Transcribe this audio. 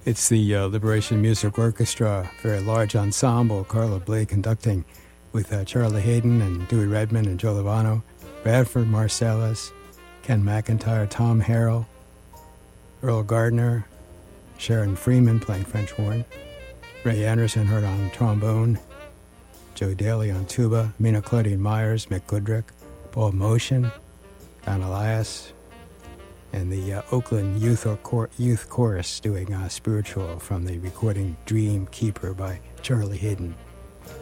It's the Liberation Music Orchestra, very large ensemble, Carla Blake conducting with Charlie Hayden and Dewey Redman and Joe Lovano, Bradford Marsalis, Ken McIntyre, Tom Harrell, Earl Gardner, Sharon Freeman playing French horn, Ray Anderson heard on trombone, Joe Daly on tuba, Mina Claudine Myers, Mick Goodrick, Paul Motion, Don Elias, and the Oakland Youth Chorus doing Spiritual from the recording Dream Keeper by Charlie Hayden.